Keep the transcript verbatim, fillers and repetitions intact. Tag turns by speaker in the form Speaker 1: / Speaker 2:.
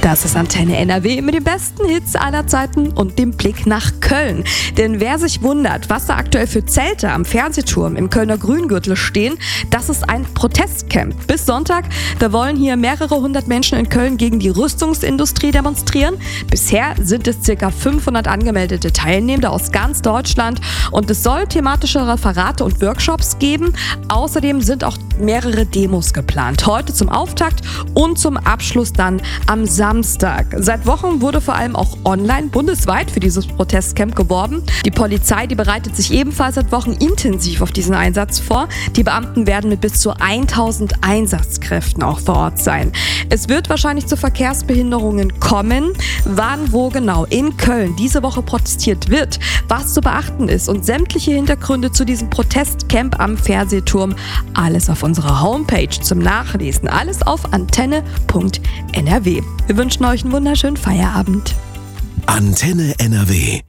Speaker 1: Das ist Antenne N R W mit den besten Hits aller Zeiten und dem Blick nach Köln. Denn wer sich wundert, was da aktuell für Zelte am Fernsehturm im Kölner Grüngürtel stehen, das ist ein Protestcamp. Bis Sonntag, da wollen hier mehrere hundert Menschen in Köln gegen die Rüstungsindustrie demonstrieren. Bisher sind es ca. fünfhundert angemeldete Teilnehmende aus ganz Deutschland und es soll thematische Referate und Workshops geben. Außerdem sind auch mehrere Demos geplant. Heute zum Auftakt und zum Abschluss dann am Samstag. Seit Wochen wurde vor allem auch online bundesweit für dieses Protestcamp geworben. Die Polizei, die bereitet sich ebenfalls seit Wochen intensiv auf diesen Einsatz vor. Die Beamten werden mit bis zu tausend Einsatzkräften auch vor Ort sein. Es wird wahrscheinlich zu Verkehrsbehinderungen kommen. Wann, wo genau in Köln diese Woche protestiert wird, was zu beachten ist und sämtliche Hintergründe zu diesem Protestcamp am Fernsehturm, alles auf unserer Homepage zum Nachlesen. Alles auf antenne punkt n r w. Wir wünschen euch einen wunderschönen Feierabend.
Speaker 2: Antenne N R W.